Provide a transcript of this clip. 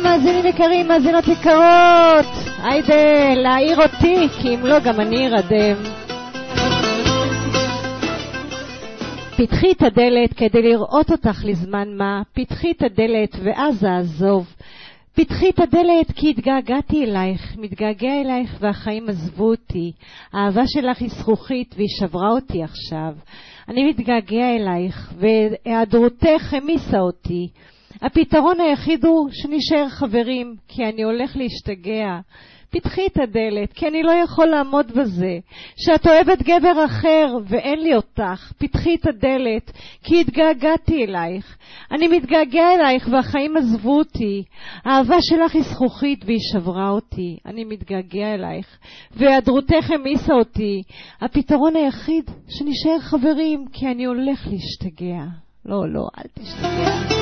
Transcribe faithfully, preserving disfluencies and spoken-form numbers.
מאזינים יקרים, מאזינות יקרות, היידה להעיר אותי, כי אם לא גם אני ארדם. פתחי את הדלת כדי לראות אותך לזמן מה, פתחי את הדלת ואז אעזוב. פתחי את הדלת כי התגעגעתי אלייך, מתגעגע אלייך והחיים עזבו אותי. האהבה שלך היא זכוכית והיא שברה אותי עכשיו. אני מתגעגע אלייך והיעדרותך המיסה אותי. הפתרון היחיד הוא שנשאר חברים, כי אני הולך להשתגע. פתחי את הדלת, כי אני לא יכול לעמוד בזה. שאת אוהבת גבר אחר ואין לי אותך. פתחי את הדלת, כי התגעגעתי אלייך. אני מתגעגע אלייך והחיים עזבו אותי. האהבה שלך היא זכוכית והיא שברה אותי. אני מתגעגע אלייך והיעדרותך המיסה אותי. הפתרון היחיד שנשאר חברים, כי אני הולך להשתגע. לא, לא, אל תשתגע.